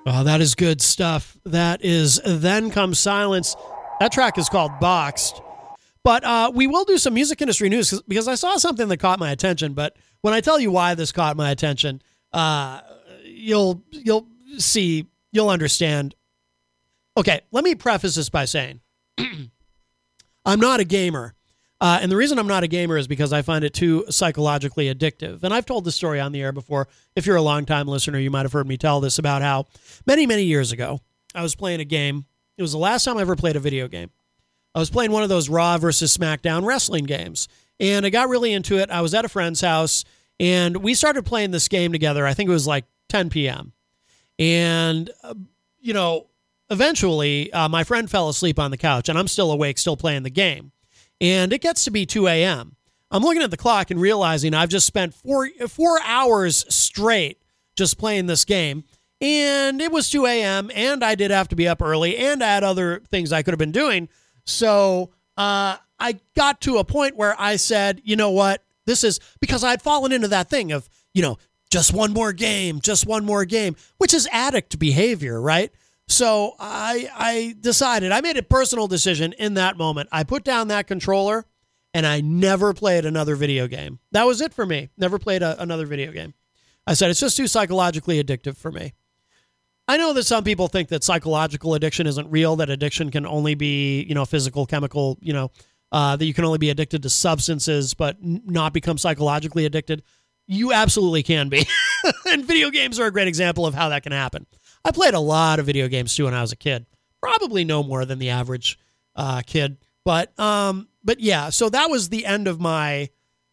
Oh, that is good stuff. That is Then Comes Silence. That track is called Boxed. But we will do some music industry news because I saw something that caught my attention. But when I tell you why this caught my attention, you'll see, you'll understand. Okay, let me preface this by saying I'm not a gamer. And the reason I'm not a gamer is because I find it too psychologically addictive. And I've told this story on the air before. If you're a longtime listener, you might have heard me tell this about how many, many years ago, I was playing a game. It was the last time I ever played a video game. I was playing one of those Raw versus SmackDown wrestling games. And I got really into it. I was at a friend's house, and we started playing this game together. I think it was like 10 p.m. And, eventually, my friend fell asleep on the couch, and I'm still awake, still playing the game. And it gets to be 2 a.m. I'm looking at the clock and realizing I've just spent four hours straight just playing this game. And it was 2 a.m. and I did have to be up early and I had other things I could have been doing. So I got to a point where I said, you know what? This is because I'd fallen into that thing of, just one more game, which is addict behavior, right? So I decided, I made a personal decision in that moment. I put down that controller and I never played another video game. That was it for me. Never played another video game. I said, it's just too psychologically addictive for me. I know that some people think that psychological addiction isn't real, that addiction can only be, physical, chemical, that you can only be addicted to substances, but not become psychologically addicted. You absolutely can be. And video games are a great example of how that can happen. I played a lot of video games too when I was a kid. Probably no more than the average kid. But yeah, so that was the end of my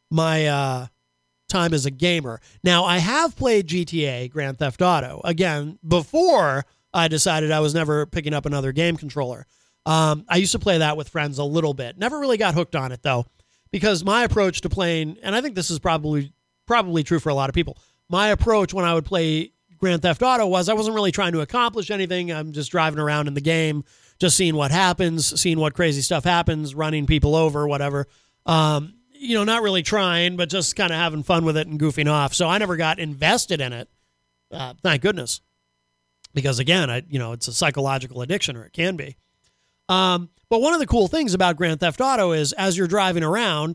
time as a gamer. Now, I have played GTA, Grand Theft Auto, again, before I decided I was never picking up another game controller. I used to play that with friends a little bit. Never really got hooked on it, though, because my approach to playing, and I think this is probably true for a lot of people, my approach when I would play Grand Theft Auto was I wasn't really trying to accomplish anything. I'm just driving around in the game, just seeing what happens, seeing what crazy stuff happens, running people over, whatever. Not really trying, but just kind of having fun with it and goofing off. So I never got invested in it. Thank goodness. Because again, it's a psychological addiction, or it can be. But one of the cool things about Grand Theft Auto is as you're driving around,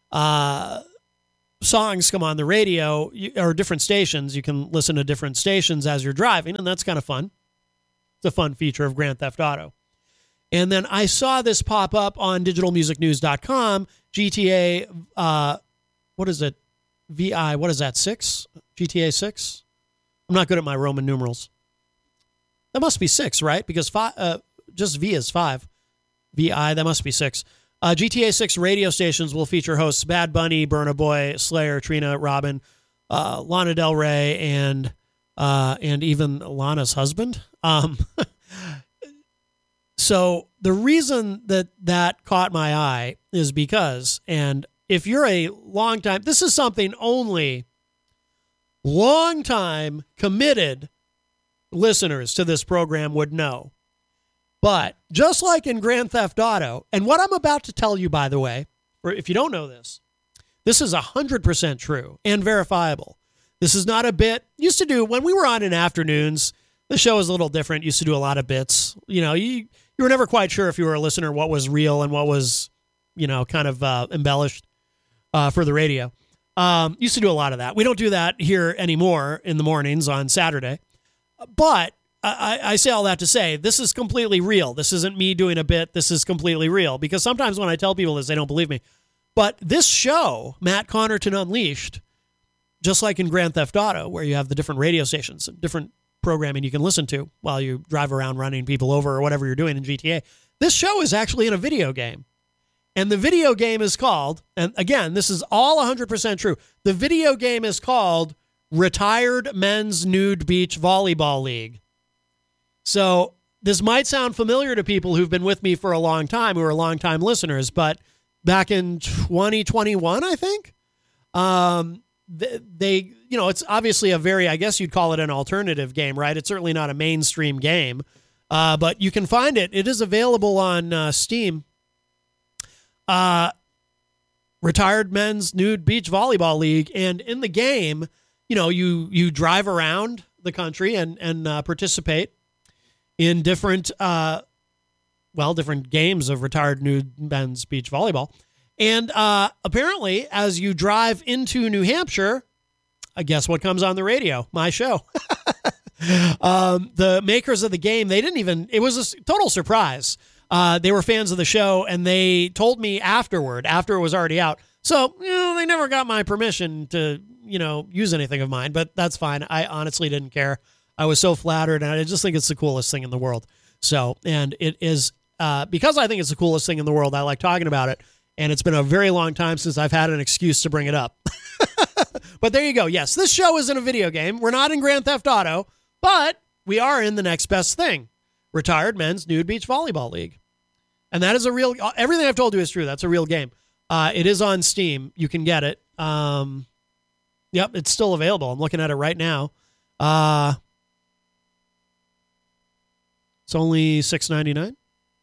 songs come on the radio or different stations. You can listen to different stations as you're driving, and that's kind of fun. It's a fun feature of Grand Theft Auto. And then I saw this pop up on digitalmusicnews.com, GTA, what is it? VI, what is that, 6? GTA 6? I'm not good at my Roman numerals. That must be 6, right? Because just V is 5. VI, that must be 6. GTA 6 radio stations will feature hosts Bad Bunny, Burna Boy, Slayer, Trina, Robin, Lana Del Rey, and even Lana's husband. So the reason that caught my eye is because, and if you're a this is something only long-time committed listeners to this program would know. But just like in Grand Theft Auto, and what I'm about to tell you, by the way, or if you don't know this is 100% true and verifiable. This is not a bit. Used to do, when we were on in afternoons, the show was a little different. Used to do a lot of bits. You were never quite sure if you were a listener what was real and what was, kind of embellished for the radio. Used to do a lot of that. We don't do that here anymore in the mornings on Saturday. But I say all that to say, this is completely real. This isn't me doing a bit. This is completely real. Because sometimes when I tell people this, they don't believe me. But this show, Matt Connerton Unleashed, just like in Grand Theft Auto, where you have the different radio stations, different programming you can listen to while you drive around running people over or whatever you're doing in GTA, this show is actually in a video game. And the video game is called, and again, this is all 100% true, the video game is called Retired Men's Nude Beach Volleyball League. So this might sound familiar to people who've been with me for a long time, who are longtime listeners, but back in 2021, I think, they it's obviously a very, I guess you'd call it an alternative game, right? It's certainly not a mainstream game, but you can find it. It is available on Steam. Retired Men's Nude Beach Volleyball League. And in the game, you drive around the country and participate in different games of retired nude men's beach volleyball. And apparently, as you drive into New Hampshire, guess what comes on the radio? My show. The makers of the game, it was a total surprise. They were fans of the show, and they told me after it was already out. So, they never got my permission to, use anything of mine, but that's fine. I honestly didn't care. I was so flattered, and I just think it's the coolest thing in the world. So, and it is, because I think it's the coolest thing in the world, I like talking about it, and it's been a very long time since I've had an excuse to bring it up. But there you go. Yes, this show isn't a video game. We're not in Grand Theft Auto, but we are in the next best thing, Retired Men's Nude Beach Volleyball League. And that is everything I've told you is true. That's a real game. It is on Steam. You can get it. Yep, it's still available. I'm looking at it right now. It's only $6.99.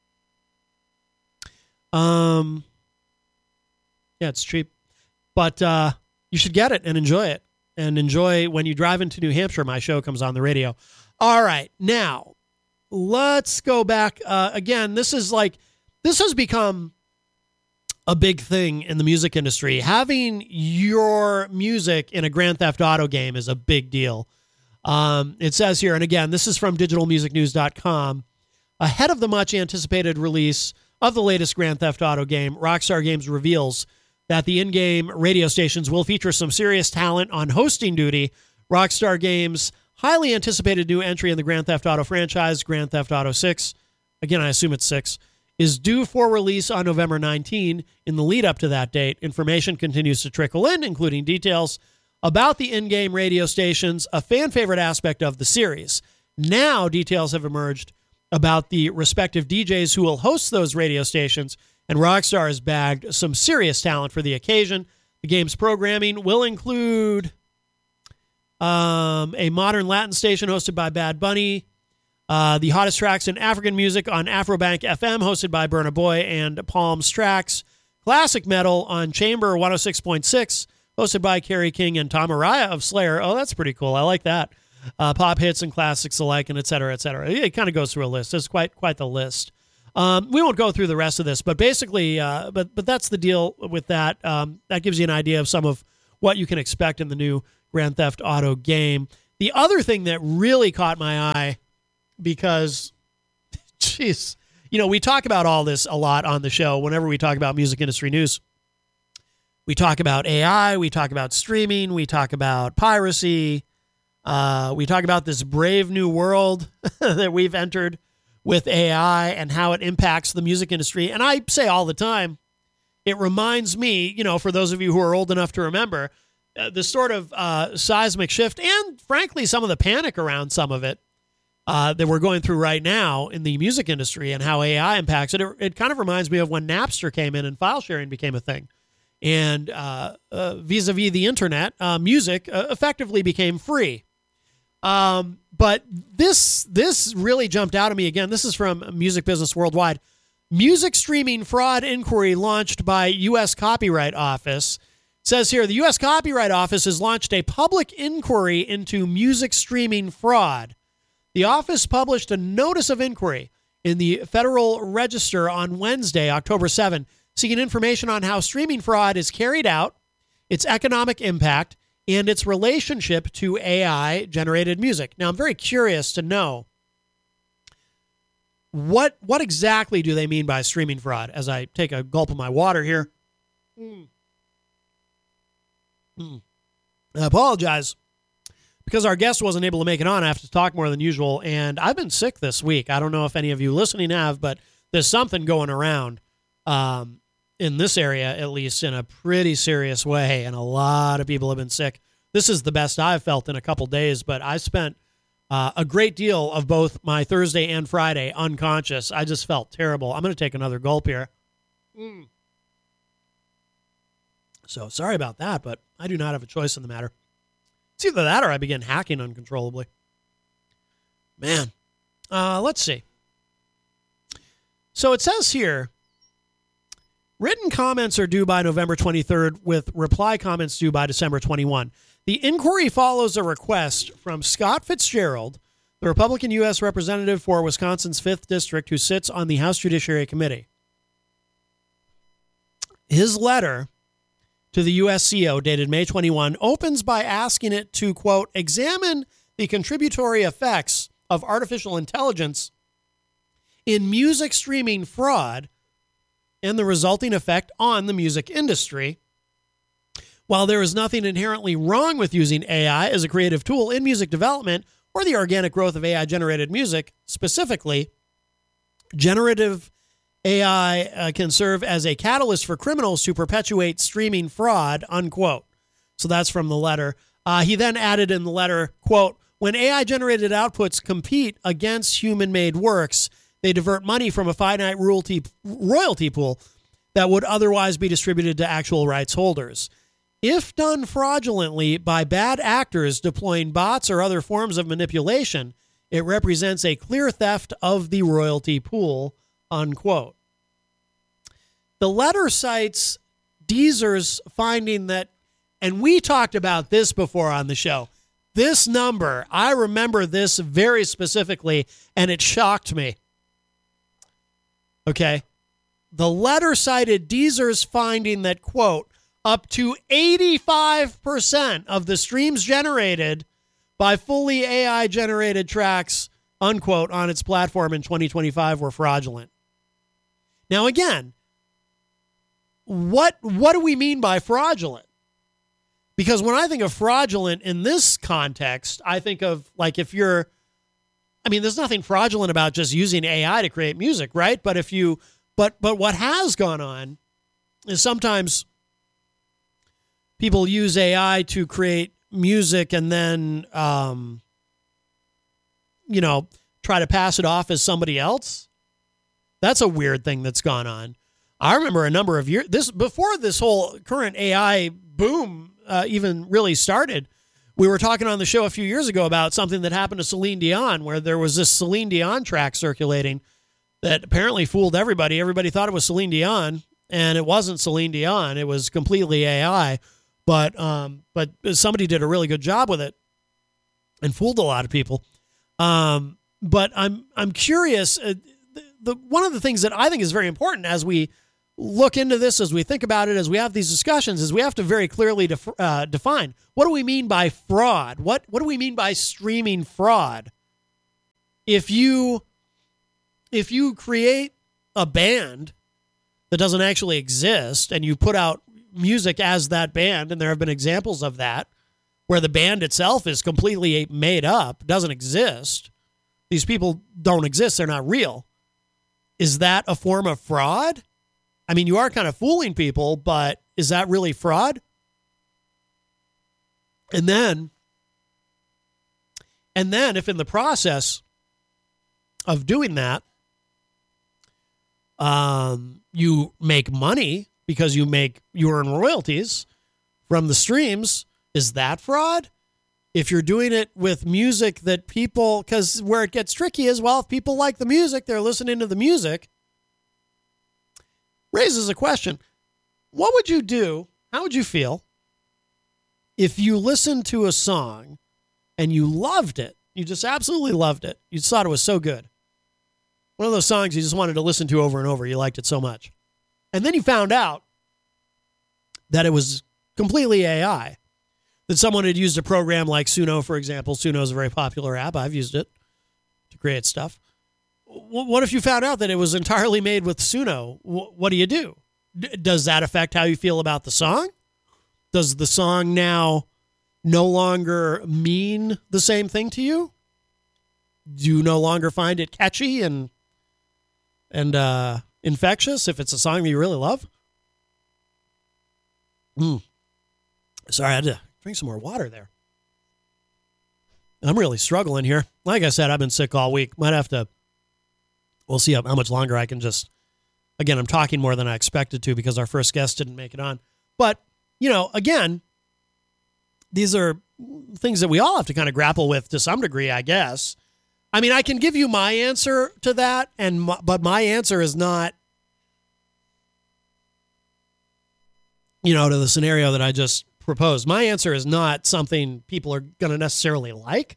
Yeah, it's cheap. But you should get it and enjoy it. And enjoy when you drive into New Hampshire, my show comes on the radio. All right, now let's go back. Again, this has become a big thing in the music industry. Having your music in a Grand Theft Auto game is a big deal. It says here, and again, this is from digitalmusicnews.com, ahead of the much anticipated release of the latest Grand Theft Auto game, Rockstar Games reveals that the in-game radio stations will feature some serious talent on hosting duty. Rockstar Games' highly anticipated new entry in the Grand Theft Auto franchise, Grand Theft Auto 6, again, I assume it's 6, is due for release on November 19. In the lead up to that date, information continues to trickle in, including details about the in-game radio stations, a fan-favorite aspect of the series. Now, details have emerged about the respective DJs who will host those radio stations, and Rockstar has bagged some serious talent for the occasion. The game's programming will include a modern Latin station hosted by Bad Bunny, the hottest tracks in African music on Afrobank FM, hosted by Burna Boy and Palms Tracks, classic metal on Chamber 106.6, hosted by Kerry King and Tom Araya of Slayer. Oh, that's pretty cool. I like that. Pop hits and classics alike, and et cetera, et cetera. It kind of goes through a list. It's quite the list. We won't go through the rest of this, but basically, but that's the deal with that. That gives you an idea of some of what you can expect in the new Grand Theft Auto game. The other thing that really caught my eye, because, geez, we talk about all this a lot on the show. Whenever we talk about music industry news, we talk about AI, we talk about streaming, we talk about piracy, we talk about this brave new world that we've entered with AI and how it impacts the music industry. And I say all the time, it reminds me, for those of you who are old enough to remember, the sort of seismic shift and, frankly, some of the panic around some of it that we're going through right now in the music industry and how AI impacts it. It kind of reminds me of when Napster came in and file sharing became a thing. And vis-a-vis the internet, music effectively became free. But this really jumped out at me again. This is from Music Business Worldwide. Music streaming fraud inquiry launched by U.S. Copyright Office. It says here, the U.S. Copyright Office has launched a public inquiry into music streaming fraud. The office published a notice of inquiry in the Federal Register on Wednesday, October 7, seeking information on how streaming fraud is carried out, its economic impact, and its relationship to AI-generated music. Now, I'm very curious to know what exactly do they mean by streaming fraud, as I take a gulp of my water here. I apologize, because our guest wasn't able to make it on. I have to talk more than usual, and I've been sick this week. I don't know if any of you listening have, but there's something going around in this area, at least, in a pretty serious way, and a lot of people have been sick. This is the best I've felt in a couple days, but I spent a great deal of both my Thursday and Friday unconscious. I just felt terrible. I'm going to take another gulp here. So sorry about that, but I do not have a choice in the matter. It's either that or I begin hacking uncontrollably. Man, let's see. So it says here, Written comments are due by November 23rd, with reply comments due by December 21. The inquiry follows a request from Scott Fitzgerald, the Republican U.S. Representative for Wisconsin's 5th District, who sits on the House Judiciary Committee. His letter to the USCO, dated May 21, opens by asking it to, quote, examine the contributory effects of artificial intelligence in music streaming fraud and the resulting effect on the music industry. While there is nothing inherently wrong with using AI as a creative tool in music development or the organic growth of AI-generated music, specifically, generative AI can serve as a catalyst for criminals to perpetuate streaming fraud, unquote. So that's from the letter. He then added in the letter, quote, when AI-generated outputs compete against human-made works, they divert money from a finite royalty pool that would otherwise be distributed to actual rights holders. If done fraudulently by bad actors deploying bots or other forms of manipulation, it represents a clear theft of the royalty pool, unquote. The letter cites Deezer's finding that, and we talked about this before on the show, this number, I remember this very specifically, and it shocked me. Okay. The letter cited Deezer's finding that, quote, up to 85% of the streams generated by fully AI-generated tracks, unquote, on its platform in 2025 were fraudulent. Now, again, what do we mean by fraudulent? Because when I think of fraudulent in this context, I think of, like, if you're, I mean, there's nothing fraudulent about just using AI to create music, right? But if you, but what has gone on is sometimes people use AI to create music and then, try to pass it off as somebody else. That's a weird thing that's gone on. I remember a number of years, before this whole current AI boom even really started, we were talking on the show a few years ago about something that happened to Celine Dion, where there was this Celine Dion track circulating that apparently fooled everybody. Everybody thought it was Celine Dion, and it wasn't Celine Dion. It was completely AI. But somebody did a really good job with it and fooled a lot of people. But I'm curious. One of the things that I think is very important as we look into this, as we think about it, as we have these discussions, is we have to very clearly define, what do we mean by fraud? What do we mean by streaming fraud? If you create a band that doesn't actually exist and you put out music as that band, and there have been examples of that, where the band itself is completely made up, doesn't exist, these people don't exist, they're not real. Is that a form of fraud? I mean, you are kind of fooling people, but is that really fraud? And then if in the process of doing that, you make money because you earn royalties from the streams, is that fraud? If you're doing it with music that people, because where it gets tricky is, well, if people like the music, they're listening to the music, raises a question. What would you do? How would you feel if you listened to a song and you loved it? You just absolutely loved it. You just thought it was so good. One of those songs you just wanted to listen to over and over. You liked it so much. And then you found out that it was completely AI. That someone had used a program like Suno, for example. Suno is a very popular app. I've used it to create stuff. What if you found out that it was entirely made with Suno? What do you do? Does that affect how you feel about the song? Does the song now no longer mean the same thing to you? Do you no longer find it catchy and infectious if it's a song that you really love? Sorry, I had to drink some more water there. I'm really struggling here. Like I said, I've been sick all week. We'll see how much longer I can just, again, I'm talking more than I expected to because our first guest didn't make it on. But, again, these are things that we all have to kind of grapple with to some degree, I guess. I mean, I can give you my answer to that, but my answer is not to the scenario that I just proposed. My answer is not something people are going to necessarily like.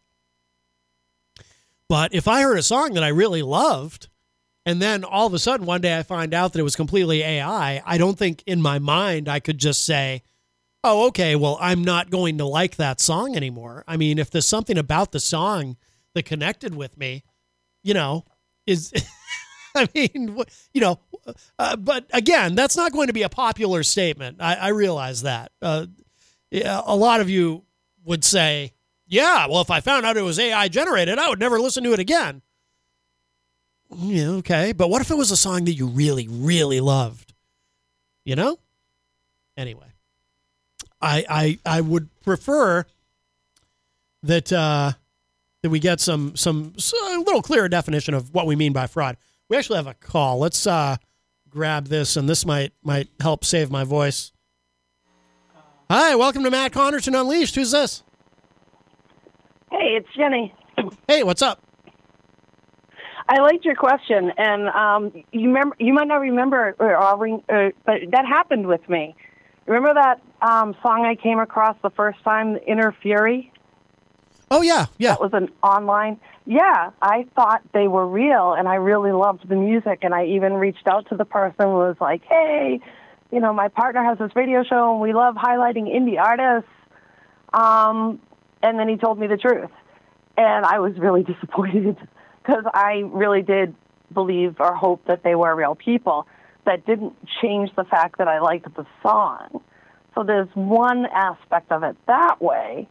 But if I heard a song that I really loved, and then all of a sudden one day I find out that it was completely AI, I don't think in my mind I could just say, oh, okay, well, I'm not going to like that song anymore. I mean, if there's something about the song that connected with me, is, I mean, but again, that's not going to be a popular statement. I realize that. A lot of you would say, yeah, well, if I found out it was AI generated, I would never listen to it again. Yeah, okay. But what if it was a song that you really, really loved? Anyway. I would prefer that we get some a little clearer definition of what we mean by fraud. We actually have a call. Let's grab this, and this might help save my voice. Hi, welcome to Matt Connerton Unleashed. Who's this? Hey, it's Jenny. Hey, what's up? I liked your question, and you might not remember, but that happened with me. Remember that song I came across the first time, Inner Fury? Oh, yeah. That was an online. Yeah, I thought they were real, and I really loved the music, and I even reached out to the person and was like, hey, my partner has this radio show, and we love highlighting indie artists. And then he told me the truth, and I was really disappointed because I really did believe or hope that they were real people. That didn't change the fact that I liked the song. So there's one aspect of it that way.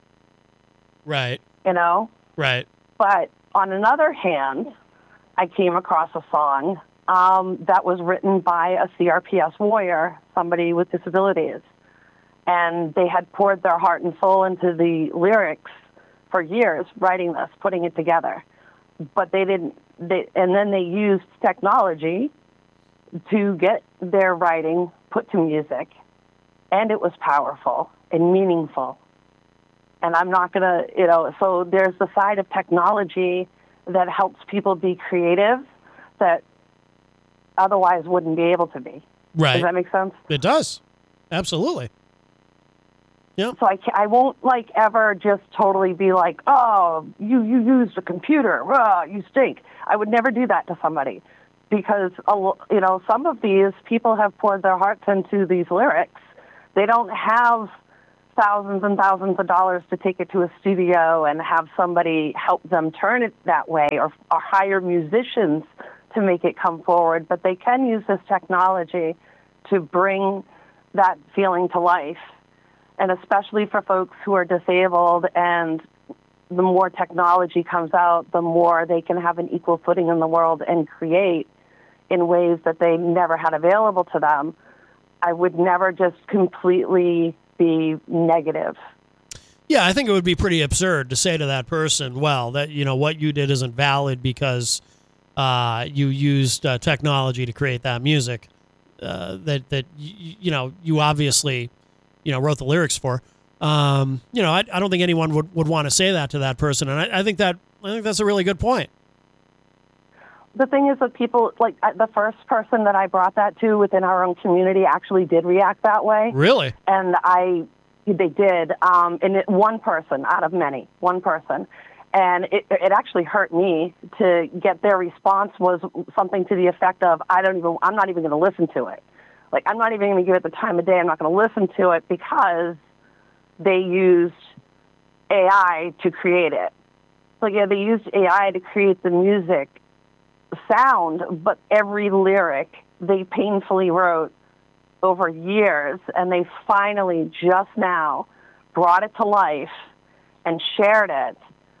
Right. Right. But on another hand, I came across a song that was written by a CRPS warrior, somebody with disabilities. And they had poured their heart and soul into the lyrics for years, writing this, putting it together. But and then they used technology to get their writing put to music, and it was powerful and meaningful. And I'm not going to, so there's the side of technology that helps people be creative that otherwise wouldn't be able to be. Right. Does that make sense? It does. Absolutely. Yeah. So I won't ever just totally be like, oh, you used a computer, you stink. I would never do that to somebody. Because, some of these people have poured their hearts into these lyrics. They don't have thousands and thousands of dollars to take it to a studio and have somebody help them turn it that way or hire musicians to make it come forward. But they can use this technology to bring that feeling to life. And especially for folks who are disabled, and the more technology comes out, the more they can have an equal footing in the world and create in ways that they never had available to them. I would never just completely be negative. Yeah, I think it would be pretty absurd to say to that person, well, that what you did isn't valid because you used technology to create that music that you obviously wrote the lyrics for. I don't think anyone would want to say that to that person, and I think that's a really good point. The thing is that people, the first person that I brought that to within our own community actually did react that way. Really? And they did, and one person out of many, one person. And it actually hurt me to get their response was something to the effect of, I'm not even going to listen to it. I'm not even going to give it the time of day. I'm not going to listen to it because they used AI to create it. So yeah, they used AI to create the music sound, but every lyric they painfully wrote over years, and they finally just now brought it to life and shared it.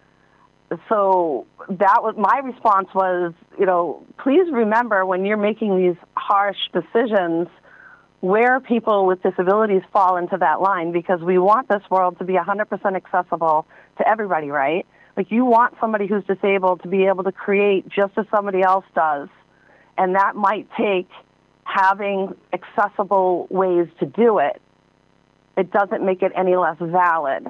So that was my response was, please remember when you're making these harsh decisions where people with disabilities fall into that line, because we want this world to be 100% accessible to everybody, right? You want somebody who's disabled to be able to create just as somebody else does, and that might take having accessible ways to do it. It doesn't make it any less valid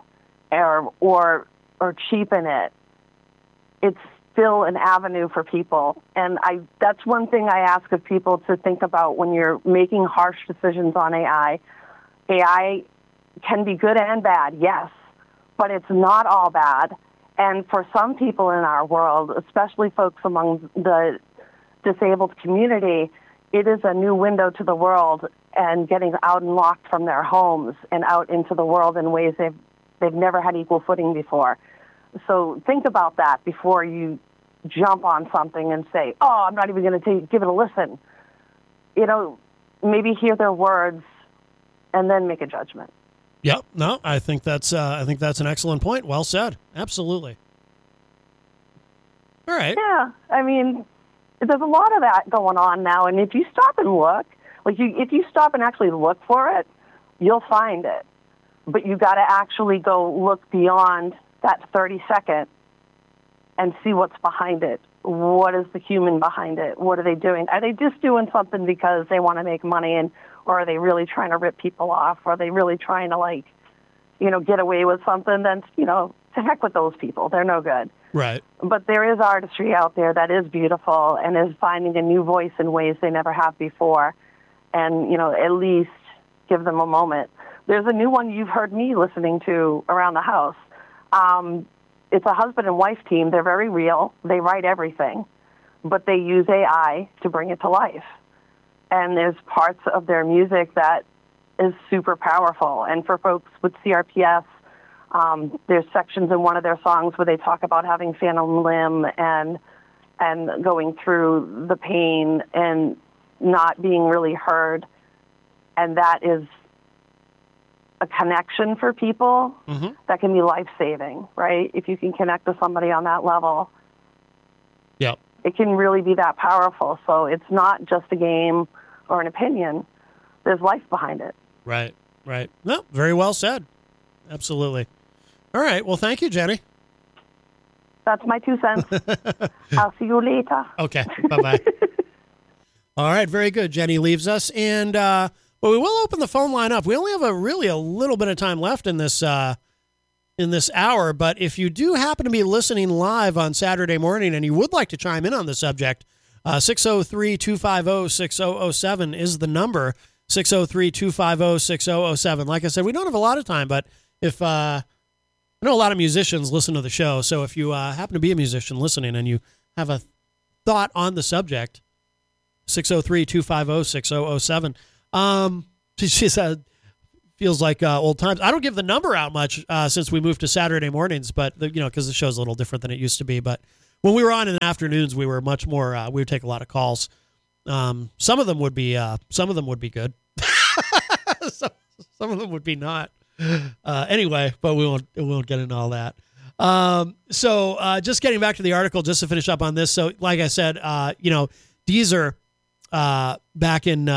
or cheapen it. It's still an avenue for people, and that's one thing I ask of people to think about when you're making harsh decisions on AI. AI can be good and bad, yes, but it's not all bad. And for some people in our world, especially folks among the disabled community, it is a new window to the world and getting out and locked from their homes and out into the world in ways they've never had equal footing before. So think about that before you jump on something and say, oh, I'm not even going to give it a listen. You know, maybe hear their words and then make a judgment. Yep. No, I think that's an excellent point. Well said. Absolutely. All right. Yeah. I mean, there's a lot of that going on now, and if you stop and look, if you stop and actually look for it, you'll find it. But you got to actually go look beyond that 30-second and see what's behind it. What is the human behind it? What are they doing? Are they just doing something because they want to make money, or are they really trying to rip people off? Or are they really trying to, get away with something? Then, to heck with those people. They're no good. Right. But there is artistry out there that is beautiful and is finding a new voice in ways they never have before. And, at least give them a moment. There's a new one you've heard me listening to around the house. It's a husband and wife team. They're very real. They write everything, but they use AI to bring it to life. And there's parts of their music that is super powerful. And for folks with CRPS, there's sections in one of their songs where they talk about having phantom limb and going through the pain and not being really heard. And that is a connection for people that can be life-saving, right? If you can connect to somebody on that level, yep, it can really be that powerful. So it's not just a game or an opinion. There's life behind it. Right. No, very well said. Absolutely. All right. Well, thank you, Jenny. That's my 2 cents. I'll see you later. Okay. Bye-bye. All right. Very good. Jenny leaves us. And, we will open the phone line up. We only have a little bit of time left in this hour. But if you do happen to be listening live on Saturday morning and you would like to chime in on the subject, 603-250-6007 is the number. 603-250-6007. Like I said, we don't have a lot of time, but if I know a lot of musicians listen to the show, so if you happen to be a musician listening and you have a thought on the subject, 603-250-6007. She said, feels like old times. I don't give the number out much since we moved to Saturday mornings, but because the show's a little different than it used to be. But when we were on in the afternoons, we were much more. We would take a lot of calls. Some of them would be good. Some of them would be not. Anyway, but we won't get into all that. So just getting back to the article, just to finish up on this. So, like I said, Deezer back in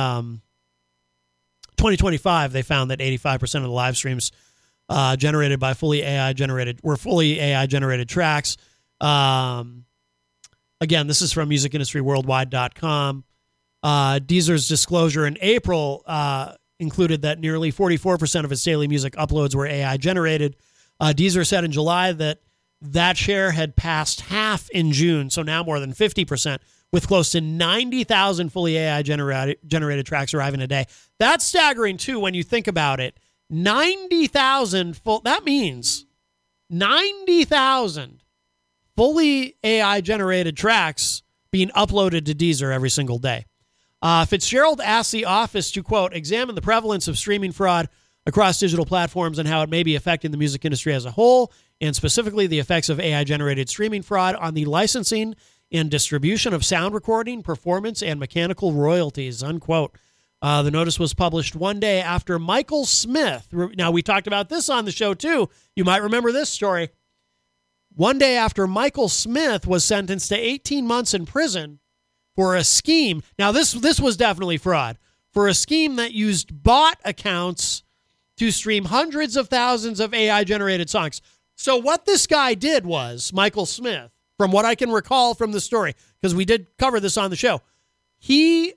2025, they found that 85% of the live streams generated by fully AI generated tracks. Again, this is from musicindustryworldwide.com. Deezer's disclosure in April included that nearly 44% of its daily music uploads were AI generated. Deezer said in July that share had passed half in June, so now more than 50%, with close to 90,000 fully AI generated tracks arriving a day. That's staggering, too, when you think about it. 90,000 that means 90,000 fully AI generated tracks being uploaded to Deezer every single day. Fitzgerald asked the office to, quote, examine the prevalence of streaming fraud across digital platforms and how it may be affecting the music industry as a whole, and specifically the effects of AI-generated streaming fraud on the licensing and distribution of sound recording, performance, and mechanical royalties, unquote. The notice was published one day after Michael Smith. Now, we talked about this on the show, too. You might remember this story. One day after Michael Smith was sentenced to 18 months in prison for a scheme. Now, this was definitely fraud. For a scheme that used bot accounts to stream hundreds of thousands of AI-generated songs. So what this guy did was, Michael Smith, from what I can recall from the story, because we did cover this on the show, he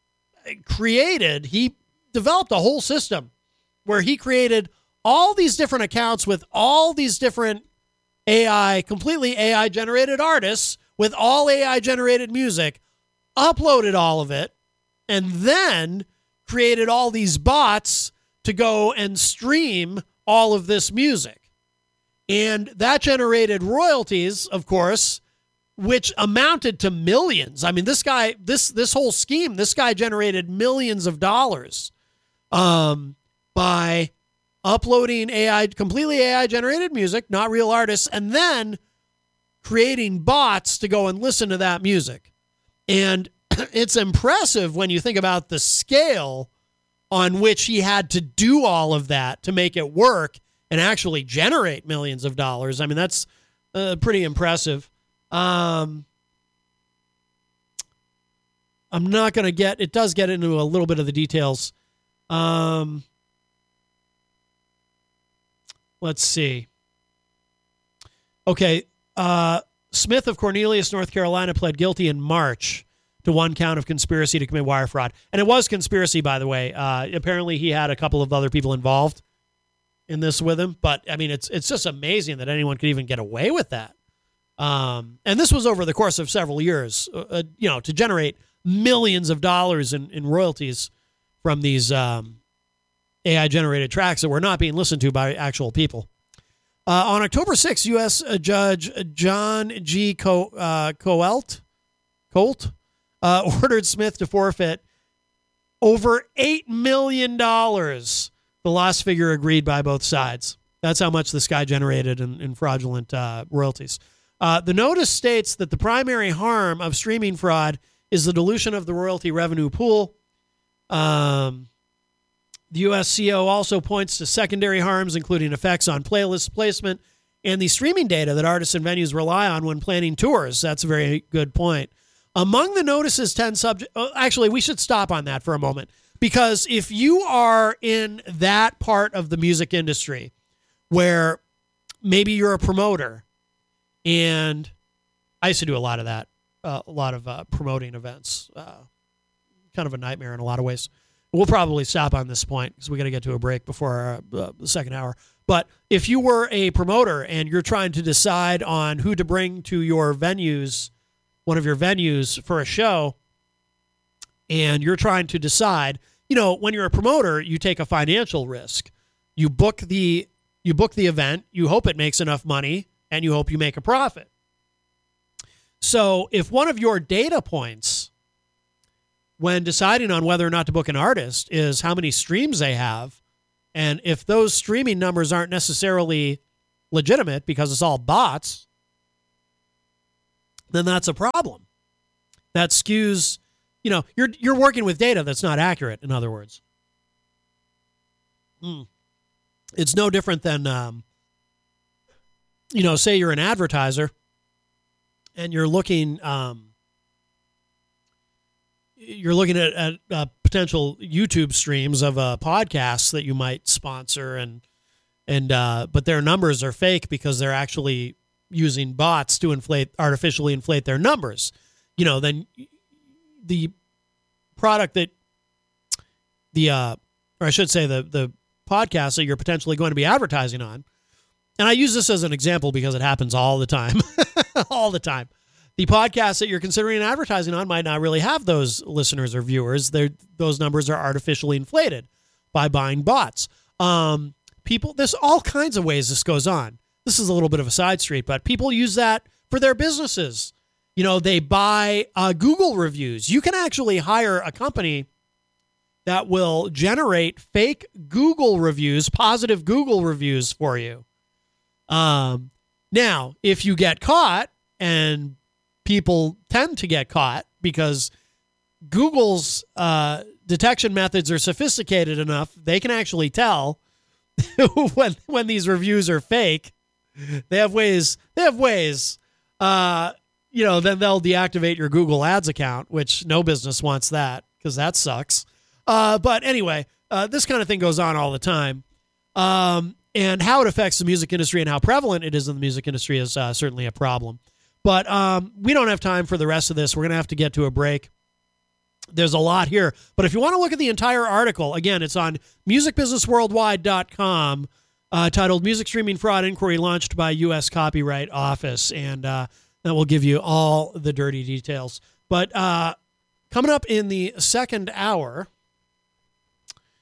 developed a whole system where he created all these different accounts with all these different completely AI-generated artists with all AI-generated music, uploaded all of it, and then created all these bots to go and stream all of this music. And that generated royalties, of course, which amounted to millions. I mean, this guy, this whole scheme, this guy generated millions of dollars by uploading completely AI generated music, not real artists, and then creating bots to go and listen to that music. And it's impressive when you think about the scale on which he had to do all of that to make it work and actually generate millions of dollars. I mean, that's pretty impressive. I'm not going to it does get into a little bit of the details. Let's see. Okay. Smith of Cornelius, North Carolina, pled guilty in March to one count of conspiracy to commit wire fraud. And it was conspiracy, by the way. Apparently he had a couple of other people involved in this with him. But, I mean, it's just amazing that anyone could even get away with that. And this was over the course of several years, to generate millions of dollars in royalties from these AI-generated tracks that were not being listened to by actual people. On October 6th, U.S. Judge John G. Colt ordered Smith to forfeit over $8 million, the loss figure agreed by both sides. That's how much this guy generated in fraudulent royalties. The notice states that the primary harm of streaming fraud is the dilution of the royalty revenue pool. The USCO also points to secondary harms, including effects on playlist placement and the streaming data that artists and venues rely on when planning tours. That's a very good point. Among the notice's 10 subjects, actually, we should stop on that for a moment, because if you are in that part of the music industry where maybe you're a promoter, and I used to do a lot of that, promoting events, kind of a nightmare in a lot of ways. We'll probably stop on this point because we got to get to a break before the second hour. But if you were a promoter and you're trying to decide on who to bring to your venues, one of your venues for a show, and you're trying to decide, when you're a promoter, you take a financial risk. You book the event, you hope it makes enough money, and you hope you make a profit. So if one of your data points when deciding on whether or not to book an artist is how many streams they have, and if those streaming numbers aren't necessarily legitimate because it's all bots, then that's a problem. That skews, you're working with data that's not accurate, in other words. It's no different than, say you're an advertiser and you're looking at potential YouTube streams of podcasts that you might sponsor, but their numbers are fake because they're actually using bots to artificially inflate their numbers. Then the product that the podcast that you're potentially going to be advertising on, and I use this as an example because it happens all the time, all the time. The podcast that you're considering advertising on might not really have those listeners or viewers. Those numbers are artificially inflated by buying bots. There's all kinds of ways this goes on. This is a little bit of a side street, but people use that for their businesses. They buy Google reviews. You can actually hire a company that will generate fake Google reviews, positive Google reviews for you. Now, if you get caught, and people tend to get caught because Google's detection methods are sophisticated enough, they can actually tell when these reviews are fake. They have ways. Then they'll deactivate your Google Ads account, which no business wants that because that sucks. But anyway, this kind of thing goes on all the time. And how it affects the music industry and how prevalent it is in the music industry is certainly a problem. But we don't have time for the rest of this. We're going to have to get to a break. There's a lot here. But if you want to look at the entire article, again, it's on musicbusinessworldwide.com, titled Music Streaming Fraud Inquiry Launched by U.S. Copyright Office. And that will give you all the dirty details. But coming up in the second hour,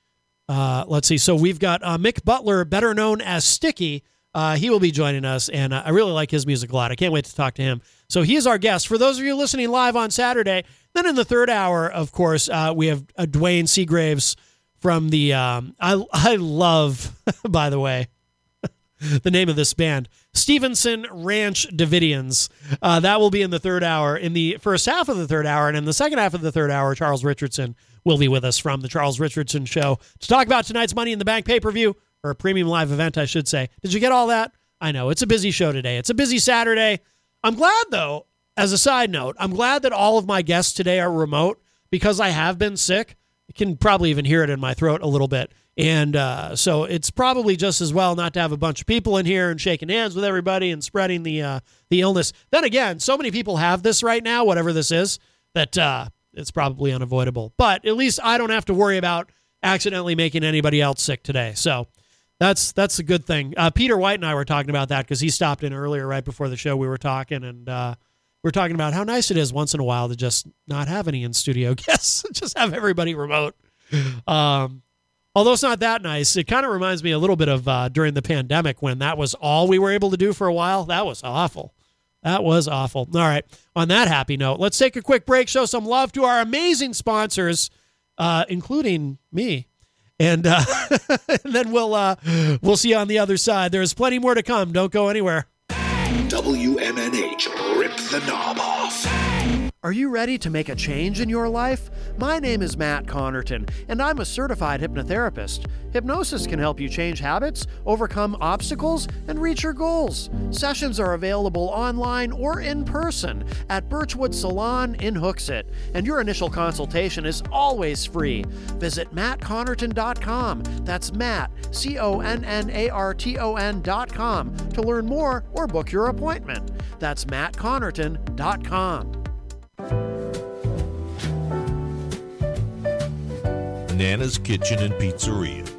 Let's see. So we've got Mick Butler, better known as Sticky. He will be joining us, and I really like his music a lot. I can't wait to talk to him. So he is our guest. For those of you listening live on Saturday, then in the third hour, of course, we have Dwayne Seagraves from the, I love, by the way, the name of this band, Stevenson Ranch Davidians. That will be in the third hour. In the first half of the third hour, and in the second half of the third hour, Charles Richardson will be with us from the Charles Richardson Show to talk about tonight's Money in the Bank pay-per-view, or premium live event, I should say. Did you get all that? I know, it's a busy show today. It's a busy Saturday. I'm glad, though, as a side note, I'm glad that all of my guests today are remote because I have been sick. You can probably even hear it in my throat a little bit. And so it's probably just as well not to have a bunch of people in here and shaking hands with everybody and spreading the illness. Then again, so many people have this right now, whatever this is, that it's probably unavoidable. But at least I don't have to worry about accidentally making anybody else sick today. So that's a good thing. Peter White and I were talking about that because he stopped in earlier right before the show. We were talking, and we're talking about how nice it is once in a while to just not have any in-studio guests, just have everybody remote. Although it's not that nice, it kind of reminds me a little bit of during the pandemic when that was all we were able to do for a while. That was awful. That was awful. All right. On that happy note, let's take a quick break, show some love to our amazing sponsors, including me. And, and then we'll see you on the other side. There's plenty more to come. Don't go anywhere. WMNH, rip the knob off. Are you ready to make a change in your life? My name is Matt Connerton, and I'm a certified hypnotherapist. Hypnosis can help you change habits, overcome obstacles, and reach your goals. Sessions are available online or in person at Birchwood Salon in Hooksett, and your initial consultation is always free. Visit mattconnerton.com. That's Matt, CONNARTON.com to learn more or book your appointment. That's mattconnerton.com. Nana's Kitchen and Pizzeria.